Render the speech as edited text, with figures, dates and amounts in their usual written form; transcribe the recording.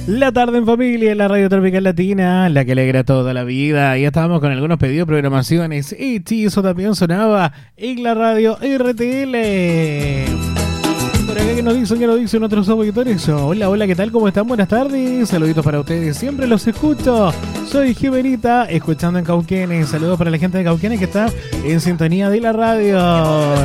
La tarde en familia, en la Radio Tropical Latina, la que alegra toda la vida. Ya estábamos con algunos pedidos de programaciones. Y eso también sonaba en la radio RTL. Por acá que nos dicen nuestros auditores. Hola, hola, ¿qué tal? ¿Cómo están? Buenas tardes. Saluditos para ustedes. Siempre los escucho. Soy Jimenita, escuchando en Cauquenes. Saludos para la gente de Cauquenes que está en sintonía de la radio.